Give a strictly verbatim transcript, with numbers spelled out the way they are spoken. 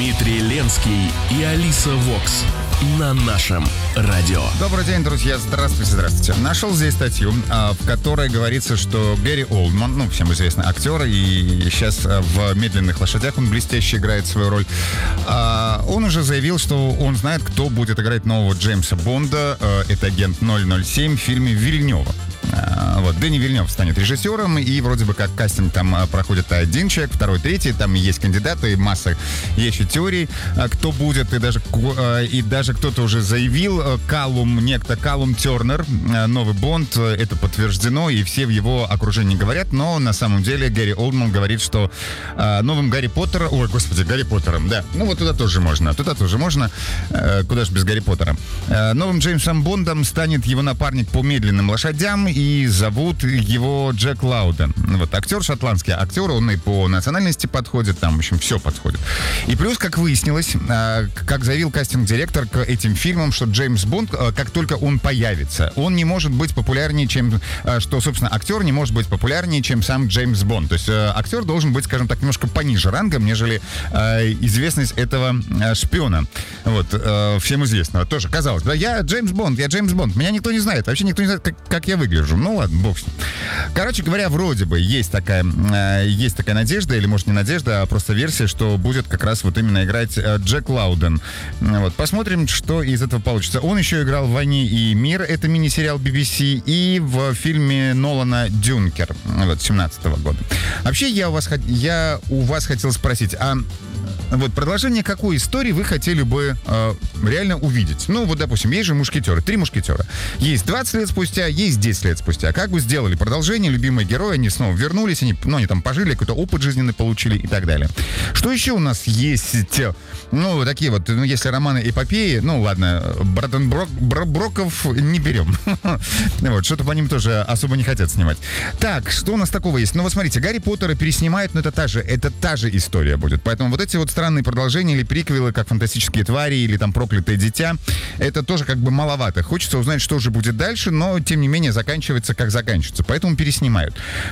Дмитрий Ленский и Алиса Вокс на нашем радио. Добрый день, друзья. Здравствуйте, здравствуйте. Нашел здесь статью, в которой говорится, что Гэри Олдман, ну, всем известный актер, и сейчас в «Медленных лошадях» он блестяще играет свою роль. Он уже заявил, что он знает, кто будет играть нового Джеймса Бонда. Это агент ноль ноль семь в фильме Вильнёва. Вот, Дэнни Вильнёв станет режиссером, и вроде бы как кастинг там проходит один человек, второй, третий, там есть кандидаты, масса есть еще теорий, кто будет, и даже, и даже кто-то уже заявил, Калум, некто Калум Тернер, новый Бонд, это подтверждено, и все в его окружении говорят, но на самом деле Гэри Олдман говорит, что новым Гарри Поттером, ой, господи, Гарри Поттером, да, ну вот туда тоже можно, туда тоже можно, куда же без Гарри Поттера. Новым Джеймсом Бондом станет его напарник по «Медленным лошадям», и зовут его Джек Лауден. Вот, актер, шотландский актер, он и по национальности подходит, там, в общем, все подходит. И плюс, как выяснилось, как заявил кастинг-директор к этим фильмам, что Джеймс Бонд, как только он появится, он не может быть популярнее, чем, что, собственно, актер не может быть популярнее, чем сам Джеймс Бонд. То есть актер должен быть, скажем так, немножко пониже рангом, нежели известность этого шпиона. Вот, всем известного. Тоже, казалось, да, я Джеймс Бонд, я Джеймс Бонд. Меня никто не знает, вообще никто не знает, как, как я выгляжу. Ну ладно, бог с ним. Короче говоря, вроде бы есть такая, э, есть такая надежда, или может не надежда, а просто версия, что будет как раз вот именно играть э, Джек Лауден. Вот, посмотрим, что из этого получится. Он еще играл в «Войне и мир», это мини-сериал би би си, и в фильме Нолана «Дюнкер», вот, семнадцатого года. Вообще, я у вас, я у вас хотел спросить, а вот продолжение какой истории вы хотели бы э, реально увидеть? Ну, вот, допустим, есть же мушкетеры, три мушкетера. Есть двадцать лет спустя, есть десять лет спустя. Как бы сделали продолжение, любимые герои, они снова вернулись, они, ну, они там пожили, какой-то опыт жизненный получили и так далее. Что еще у нас есть? Ну, такие вот, ну, если романы эпопеи, ну, ладно, Братенброк, Броков не берем. Вот, что-то по ним тоже особо не хотят снимать. Так, что у нас такого есть? Ну, вот смотрите, Гарри Поттера переснимают, но это та же, это та же история будет. Поэтому вот эти вот странные продолжения или приквелы, как «Фантастические твари» или там «Проклятое дитя», это тоже как бы маловато. Хочется узнать, что же будет дальше, но, тем не менее, заканчивается как заканчивается. Поэтому переснимают.